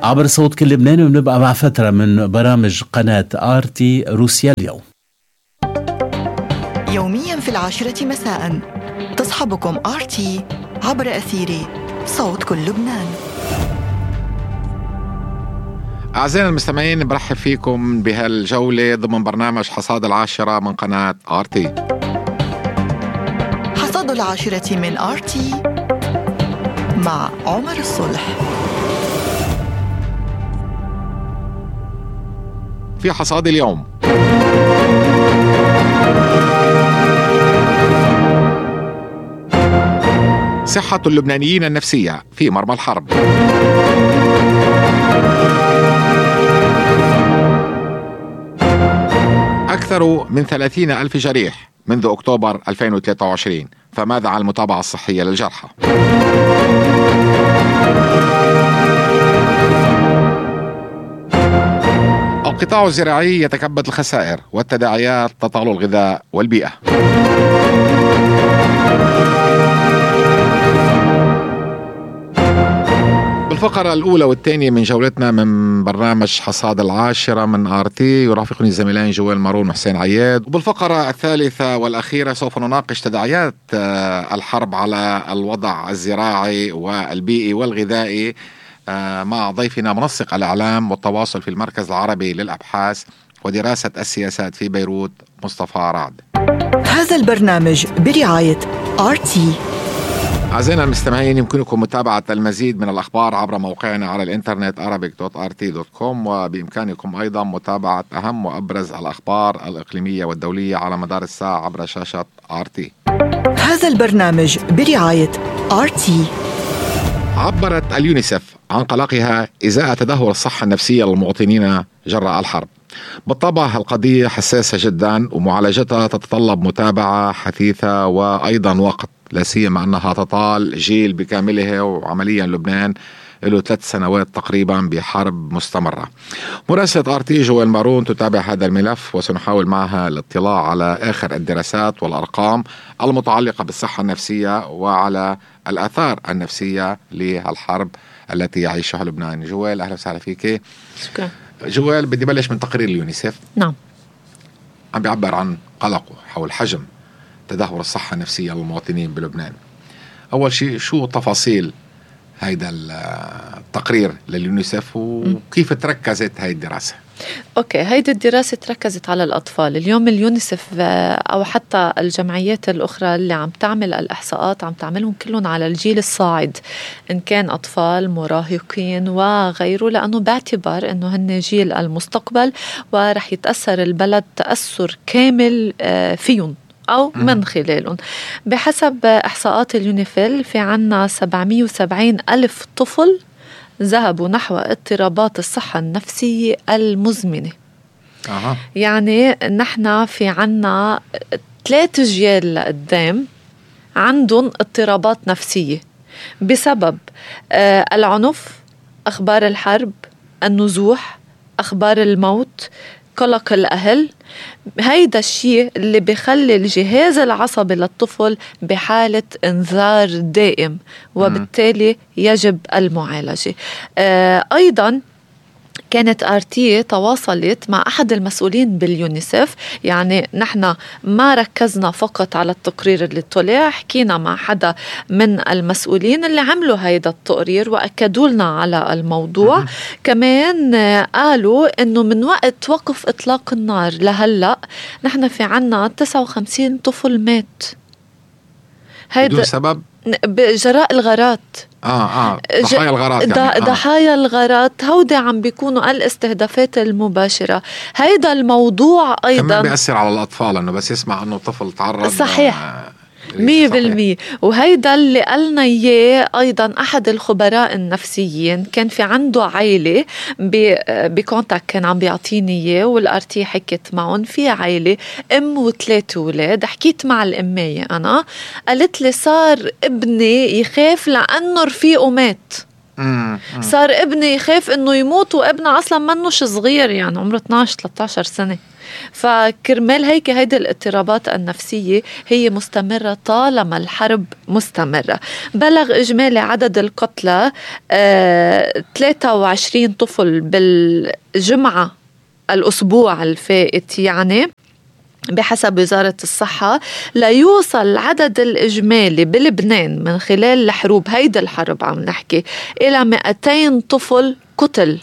عبر صوت كل لبناني، ونبقى مع فترة من برامج قناة آرتي روسيا اليوم. يوميا في 10 مساء تصحبكم آرتي عبر أثير صوت كل لبنان. أعزائنا المستمعين، برحب فيكم بهالجولة ضمن برنامج حصاد 10 من قناة آرتي. حصاد 10 من آرتي مع عمر الصلح. في حصاد اليوم: صحة اللبنانيين النفسية في مرمى الحرب. أكثر من 30,000 جريح منذ أكتوبر 2023، فماذا عن المتابعة الصحية للجرحى؟ القطاع الزراعي يتكبد الخسائر، والتداعيات تطال الغذاء والبيئة. بالفقرة الأولى والثانية من جولتنا من برنامج حصاد 10 من آرتي يرافقني الزميلين جويل مارون وحسين عياد، وبالفقرة الثالثة والأخيرة سوف نناقش تداعيات الحرب على الوضع الزراعي والبيئي والغذائي مع ضيفنا منسق الإعلام والتواصل في المركز العربي للأبحاث ودراسة السياسات في بيروت، مصطفى رعد. هذا البرنامج برعاية آرتي. أعزائنا المستمعين، يمكنكم متابعة المزيد من الأخبار عبر موقعنا على الإنترنت arabic.rt.com، وبإمكانكم أيضا متابعة أهم وأبرز الأخبار الإقليمية والدولية على مدار الساعة عبر شاشة آرتي. هذا البرنامج برعاية آرتي. عبرت اليونيسف عن قلقها إزاء تدهور الصحة النفسية للمواطنين جراء الحرب. بالطبع القضية حساسة جدا، ومعالجتها تتطلب متابعة حثيثة وأيضا وقت، لا سيما أنها تطال جيل بكامله، وعمليا لبنان له 3 سنوات تقريبا بحرب مستمرة. مراسلة آرتي جويل مارون تتابع هذا الملف، وسنحاول معها الاطلاع على آخر الدراسات والأرقام المتعلقة بالصحة النفسية وعلى الآثار النفسية للحرب التي يعيشها لبنان. جويل، أهلا وسهلا فيك. شكرا. جويل، بدي بلش من تقرير اليونيسف. نعم. عم بيعبر عن قلقه حول حجم تدهور الصحة النفسية للمواطنين بلبنان. أول شيء، شو تفاصيل هيدا التقرير لليونيسف وكيف تركزت هاي الدراسة؟ أوكي، هيدي الدراسة تركزت على الأطفال. اليوم اليونيسف أو حتى الجمعيات الأخرى اللي عم تعمل الإحصاءات عم تعملهم كلهم على الجيل الصاعد، إن كان أطفال، مراهقين وغيره، لأنه باعتبار أنه هن جيل المستقبل ورح يتأثر البلد تأثر كامل فيهم أو من خلالهم. بحسب إحصاءات اليونيفيل في عنا 770 ألف طفل ذهبوا نحو اضطرابات الصحة النفسية المزمنة. يعني نحن في عنا 3 جيل لقدام عندهم اضطرابات نفسية بسبب العنف، أخبار الحرب، النزوح، أخبار الموت، قلق الأهل. هيدا الشيء اللي بيخلي الجهاز العصبي للطفل بحالة انذار دائم، وبالتالي يجب المعالجة. أيضا كانت آرتي تواصلت مع أحد المسؤولين باليونيسف، يعني نحن ما ركزنا فقط على التقرير اللي طلع، حكينا مع حدا من المسؤولين اللي عملوا هيدا التقرير وأكدوا لنا على الموضوع. كمان قالوا إنه من وقت وقف إطلاق النار لهلأ نحن في عنا 59 طفل مات بدون سبب بجراء الغارات. ضحايا الغارات يعني. ضحايا الغارات هودي عم بيكونوا الاستهدافات المباشرة. هيدا الموضوع أيضا كمان بيأثر على الأطفال، أنه بس يسمع أنه طفل تعرض. صحيح 100%. وهيدا اللي قالنا إياه أيضا أحد الخبراء النفسيين، كان في عنده عائلة بكونتاكت كان عم بيعطيني إياه، والأرتي حكت معهم في عائلة أم و3 أولاد. حكيت مع الأمية أنا، قالت لي صار ابني يخاف لأنه رفيقه مات. صار ابني يخاف انه يموت، وابنه اصلا منوش صغير، يعني عمره 12-13 سنة. فكرمال هيك هيدي الاضطرابات النفسية هي مستمرة طالما الحرب مستمرة. بلغ إجمالي عدد القتلى 23 طفل بالجمعة الأسبوع الفائت، يعني بحسب وزارة الصحة، لا يوصل العدد الإجمالي بلبنان من خلال الحروب، هيدا الحرب عم نحكي، إلى 200 طفل قتل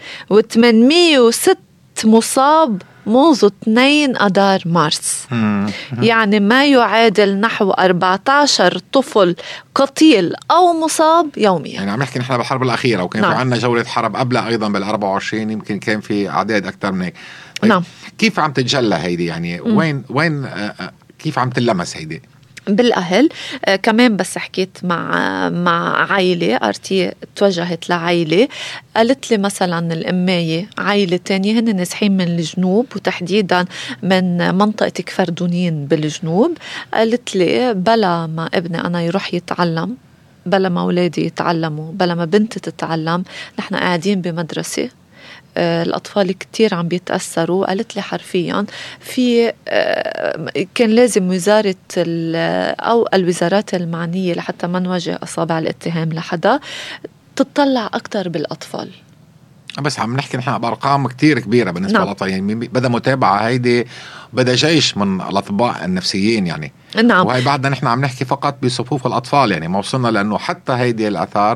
و806 مصاب منذ 2 أدار مارس. يعني ما يعادل نحو 14 طفل قتيل أو مصاب يوميا. يعني عم نحكي نحن بالحرب الأخيرة، وكان في عنا جولة حرب قبلها أيضا بال24، يمكن كان في أعداد أكثر من هيك. طيب نعم. كيف عم تتجلى هيدي؟ يعني وين كيف عم تلمس هيدي؟ بالأهل كمان. بس حكيت مع عائلة أرتي، توجهت لعائلة قالت لي مثلا الأمية عائلة تانية هن نازحين من الجنوب، وتحديدا من منطقة كفردونين بالجنوب. قالت لي بلا ما ابني أنا يروح يتعلم، بلا ما أولادي يتعلموا، بلا ما بنتي تتعلم، نحن قاعدين بمدرسة، الأطفال كتير عم بيتأثروا. قالت لي حرفيا في كان لازم وزارة أو الوزارات المعنية، لحتى ما نوجه أصابع الاتهام لحدا، تطلع أكتر بالأطفال. بس عم نحكي نحن بأرقام كتير كبيرة بالنسبة للأطفال. يعني بدأ متابعة هيدي، بدأ جيش من الأطباء النفسيين يعني. نعم. وهي بعدنا نحن عم نحكي فقط بصفوف الأطفال، يعني ما وصلنا، لأنه حتى هيدي الآثار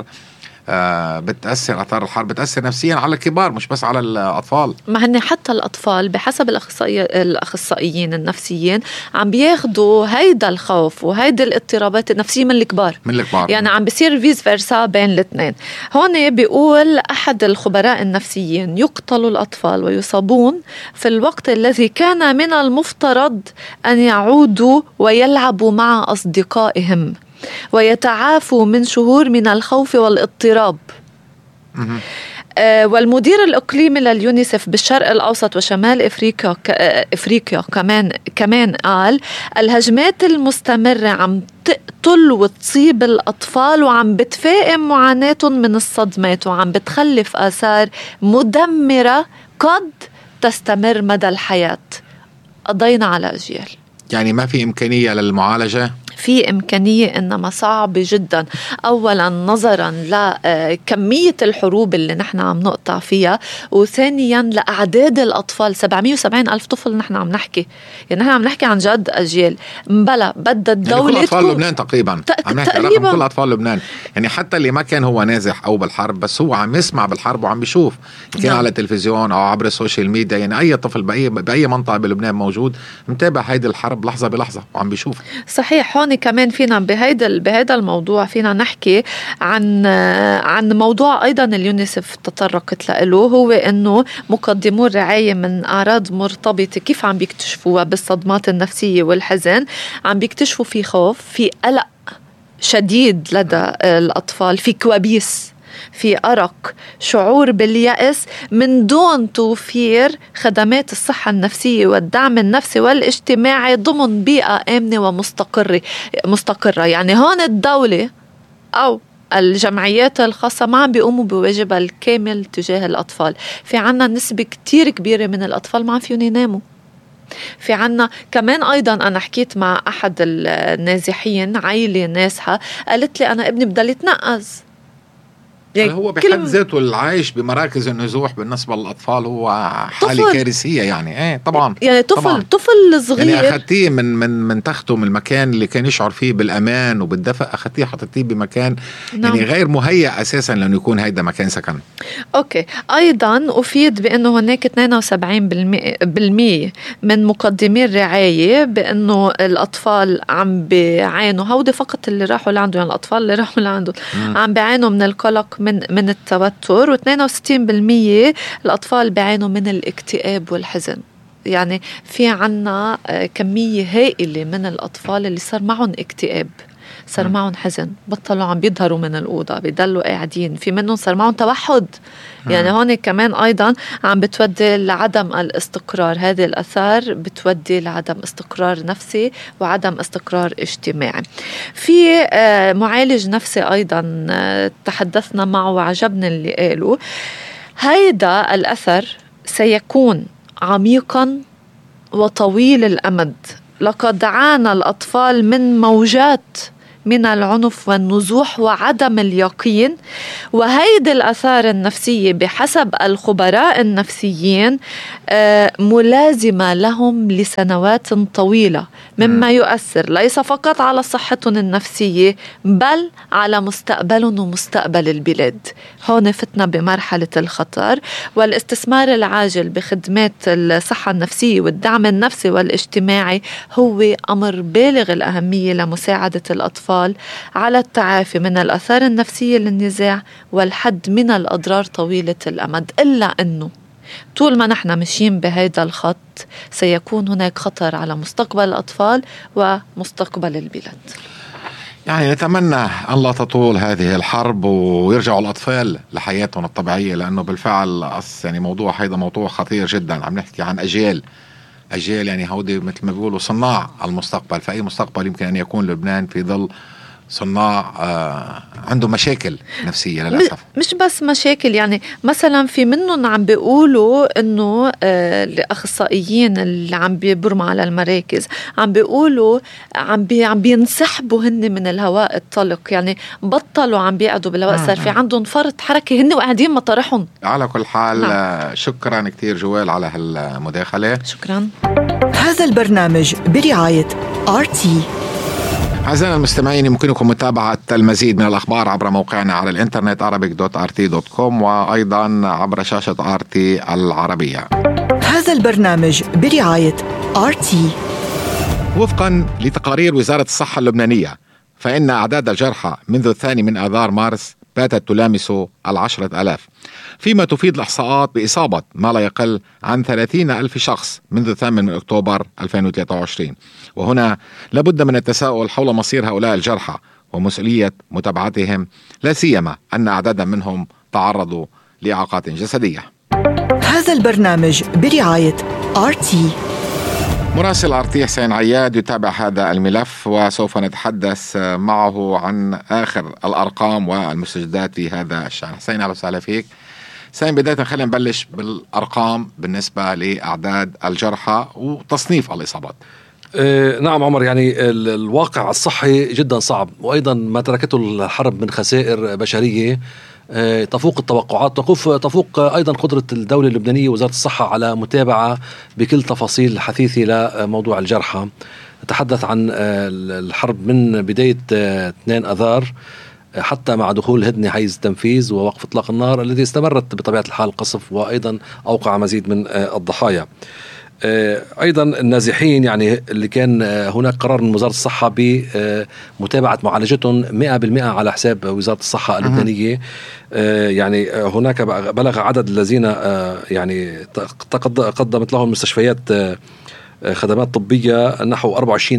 بتأثر، أثار الحرب بتأثر نفسيا على الكبار مش بس على الأطفال. ما هن حتى الأطفال بحسب الأخصائيين النفسيين عم بياخدوا هيدا الخوف وهيدا الاضطرابات النفسية من الكبار. يعني عم بيصير فيز فيرسا بين الاثنين. هون بيقول أحد الخبراء النفسيين يقتل الأطفال ويصابون في الوقت الذي كان من المفترض أن يعودوا ويلعبوا مع أصدقائهم ويتعافوا من شهور من الخوف والاضطراب. والمدير الإقليمي لليونيسف بالشرق الأوسط وشمال إفريقيا كمان قال الهجمات المستمرة عم تقتل وتصيب الأطفال، وعم بتفاقم معاناتهم من الصدمات، وعم بتخلف آثار مدمرة قد تستمر مدى الحياة. قضينا على أجيال. يعني ما في إمكانية للمعالجة؟ في إمكانية، إنما صعب جدا. أولا نظرا لكمية الحروب اللي نحن عم نقطع فيها، وثانيا لأعداد الأطفال. 770 ألف طفل نحن عم نحكي، يعني نحن عم نحكي عن جد أجيال. مبلا بدأ الدولة يعني كل أطفال لبنان تقريبا عم نحكي رقم كل أطفال لبنان، يعني حتى اللي ما كان هو نازح أو بالحرب، بس هو عم يسمع بالحرب وعم بيشوف كان على التلفزيون أو عبر السوشيال ميديا. يعني أي طفل بأي منطقة بلبنان موجود متابع هيدي الحرب لحظة بلحظة وعم بيشوف. صحيح. هون كمان فينا بهيدا الموضوع فينا نحكي عن موضوع أيضا اليونيسف تطرقت له، هو إنه مقدمو الرعاية من أعراض مرتبطة كيف عم بيكتشفوها بالصدمات النفسية والحزن. عم بيكتشفوا في خوف، في قلق شديد لدى الأطفال، في كوابيس، في أرق، شعور باليأس من دون توفير خدمات الصحة النفسية والدعم النفسي والاجتماعي ضمن بيئة آمنة ومستقرة. يعني هون الدولة أو الجمعيات الخاصة ما عم بيقوموا بواجبها الكامل تجاه الأطفال. في عنا نسبة كتير كبيرة من الأطفال ما عم فيهم يناموا. في عنا كمان أيضا، أنا حكيت مع أحد النازحين، عائلة نازحة، قالت لي أنا ابني بدل يتنقز. يعني هو بحد ذاته العيش بمراكز النزوح بالنسبة للأطفال هو حالة كارثية. يعني ايه طبعا، يعني طفل صغير، يعني أخذتيه من تخته، من المكان اللي كان يشعر فيه بالأمان وبالدفء، أخذتيه حطيتيه بمكان يعني غير مهيأ أساسا لأنه يكون هيدا مكان سكن. أوكي. أيضا أفيد بأنه هناك 72% من مقدمي الرعاية بأنه الأطفال عم بيعانوا، هودي فقط اللي راحوا لعنده، يعني الأطفال اللي راحوا لعنده عم بيعانوا من القلق، من التوتر، و62% الأطفال بيعانوا من الاكتئاب والحزن. يعني في عنا كمية هائلة من الأطفال اللي صار معهم اكتئاب، صار معهم حزن، بطلوا عم بيظهروا من الأوضة، بيضلوا قاعدين، في منهم صار معهم توحد. يعني هون كمان أيضا عم بتودي لعدم الاستقرار. هذه الأثار بتودي لعدم استقرار نفسي وعدم استقرار اجتماعي. في معالج نفسي أيضا تحدثنا معه وعجبنا اللي قاله، هيدا الأثر سيكون عميقا وطويل الأمد. لقد عانى الأطفال من موجات من العنف والنزوح وعدم اليقين، وهيدي الآثار النفسية بحسب الخبراء النفسيين ملازمة لهم لسنوات طويلة، مما يؤثر ليس فقط على صحتهم النفسية بل على مستقبلهم ومستقبل البلاد. هون فتنا بمرحلة الخطر، والاستثمار العاجل بخدمات الصحة النفسية والدعم النفسي والاجتماعي هو أمر بالغ الأهمية لمساعدة الأطفال على التعافي من الآثار النفسية للنزاع والحد من الأضرار طويلة الأمد. إلا أنه طول ما نحن ماشيين بهذا الخط سيكون هناك خطر على مستقبل الأطفال ومستقبل البلاد. يعني نتمنى أن لا تطول هذه الحرب ويرجعوا الأطفال لحياتهم الطبيعية، لأنه بالفعل يعني موضوع هيدا موضوع خطير جدا. عم نحكي عن أجيال يعني هودي مثل ما بيقولوا صناع المستقبل، فأي مستقبل يمكن أن يكون لبنان في ظل صناع عنده مشاكل نفسية للأسف. مش بس مشاكل، يعني مثلا في منهم عم بيقولوا انه الاخصائيين اللي عم بيبرموا على المراكز عم بيقولوا عم بينسحبوا هن من الهواء الطلق، يعني بطلوا عم بيقعدوا بالهواء، صار في عندهم فرط حركة هن وقاعدين مطارحهم. على كل حال شكرا كتير جوال على هالمداخلة. شكرا. هذا البرنامج برعاية RT. أعزائنا المستمعين، يمكنكم متابعة المزيد من الأخبار عبر موقعنا على الإنترنت arabic.rt.com وأيضا عبر شاشة RT العربية. هذا البرنامج برعاية RT. وفقا لتقارير وزارة الصحة اللبنانية، فإن أعداد الجرحى منذ 2 آذار مارس باتت تلامس 10,000، فيما تفيد الإحصاءات بإصابة ما لا يقل عن 30,000 شخص منذ 8 أكتوبر 2023. وهنا لابد من التساؤل حول مصير هؤلاء الجرحى ومسؤولية متابعتهم، لا سيما أن أعدادا منهم تعرضوا لإعاقات جسدية. هذا البرنامج برعاية RT. مراسل RT حسين عياد يتابع هذا الملف، وسوف نتحدث معه عن آخر الأرقام والمستجدات في هذا الشأن. حسين، أهلا وسهلا فيك. حسين، بداية خلينا نبلش بالأرقام بالنسبة لأعداد الجرحى وتصنيف الإصابات. نعم عمر، يعني الواقع الصحي جدا صعب، وأيضا ما تركته الحرب من خسائر بشرية تفوق التوقعات، تفوق أيضا قدرة الدولة اللبنانية ووزارة الصحة على متابعة بكل تفاصيل حثيثة لموضوع الجرحى. نتحدث عن الحرب من بداية 2 آذار حتى مع دخول هدنة حيز التنفيذ ووقف إطلاق النار الذي استمرت بطبيعة الحال قصف، وأيضا أوقع مزيد من الضحايا. أيضا النازحين، يعني اللي كان هناك قرار من وزارة الصحة بمتابعة معالجتهم 100% على حساب وزارة الصحة اللبنانية. يعني هناك بلغ عدد الذين يعني قدمت لهم المستشفيات خدمات طبية نحو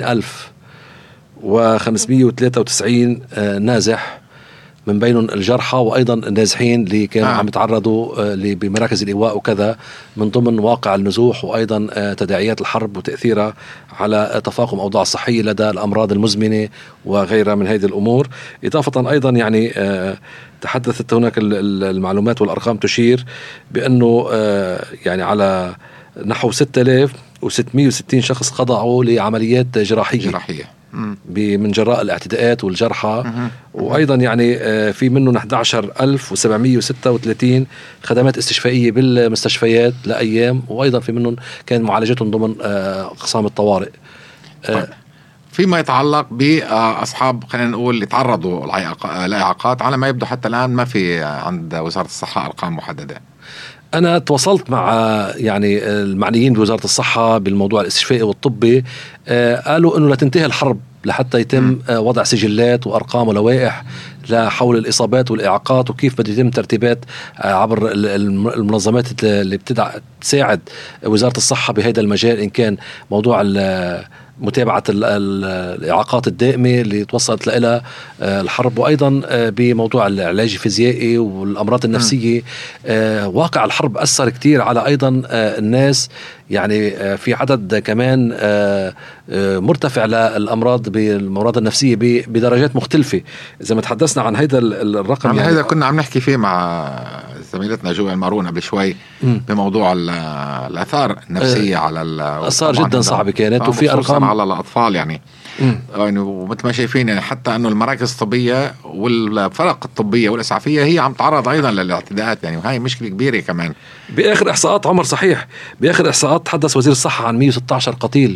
24,593 نازح، من بينهم الجرحى وأيضا النازحين اللي كانوا عم يتعرضوا بمراكز الإيواء وكذا، من ضمن واقع النزوح وأيضا تداعيات الحرب وتأثيرها على تفاقم أوضاع صحية لدى الأمراض المزمنة وغيرها من هذه الأمور. إضافة أيضا يعني تحدثت هناك المعلومات والأرقام تشير بأنه يعني على نحو 6,660 شخص خضعوا لعمليات جراحية من جراء الاعتداءات والجرحى. وأيضا يعني في منهم 11,736 خدمات استشفائية بالمستشفيات لأيام، وأيضا في منهم كان معالجتهم ضمن أقسام الطوارئ. فيما يتعلق بأصحاب خلينا نقول اللي تعرضوا لإعاقات، على ما يبدو حتى الآن ما في عند وزارة الصحة أرقام محددة. أنا تواصلت مع يعني المعنيين بوزارة الصحة بالموضوع الاستشفائي والطبي، قالوا أنه لا تنتهي الحرب لحتى يتم وضع سجلات وأرقام ولوائح حول الإصابات والإعاقات، وكيف بده يتم ترتيبات عبر المنظمات اللي تساعد وزارة الصحة بهذا المجال، إن كان موضوع متابعة الإعاقات الدائمة اللي توصلت لها الحرب، وأيضا بموضوع العلاج الفيزيائي والأمراض النفسية. واقع الحرب أثر كتير على أيضا الناس يعني في عدد كمان مرتفع للأمراض بالأمراض النفسية بدرجات مختلفة. إذا ما تحدثنا عن هذا الرقم يعني هذا كنا عم نحكي فيه مع زميلتنا جوال مارون قبل شوي بموضوع الآثار النفسية على صار جدا صعبة كانت، وفي أرقام على الأطفال يعني ومثل ما شايفين يعني حتى أنه المراكز الطبية والفرق الطبية والإسعافية هي عم تعرض أيضا للاعتداءات يعني، وهي مشكلة كبيرة كمان. بآخر إحصاءات عمر صحيح، بآخر إحصاءات تحدث وزير الصحة عن 116 قتيل